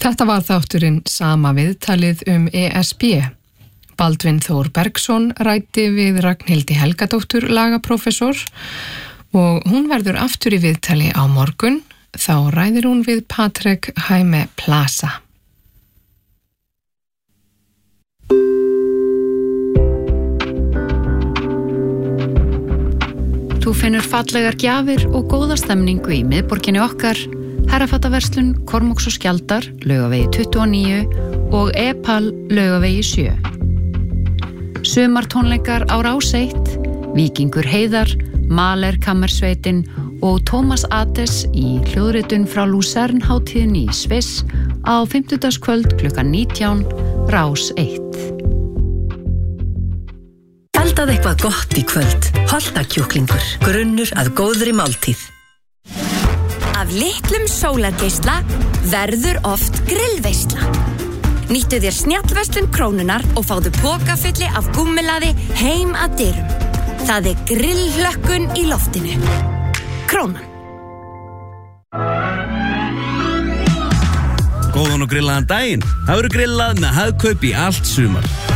Þetta var þátturinn Sama viðtalið ESB. Baldvin Þór Bergsson ræddi við Ragnhildi Helgadóttur lagaprófessor og hún verður aftur í viðtali á morgun. Þá ræðir hún við Patrick Jaime Plaza. Þú finnur fallegar gjafir og góða stemningu í miðborginni okkar, Herrafattaverslun, Kormáks og Skjaldar, Laugavegi 29 og Epal, Laugavegi 7. Sumartónleikar á Rás 1, Víkingur Heiðar, Mahler Kammersveitin og Tómas Ates í hljóðritun frá Luzern hátíðinni í Sviss á 50dagskvöld klukkan 19, Rás 1. Eldað eitthvað gott í kvöld. Holtakjúklingur, grunnur að góðri máltíð. Af litlum sólargeisla verður oft grillveisla. Nýttu þér snjallverslun Krónunnar og fáðu pokafulli af gúmmelaði heim að dyrum. Það grillhlökkun í loftinu. Krónan. Góðan og grillaðan daginn. Það verður grillað með Hagkaup í allt sumar.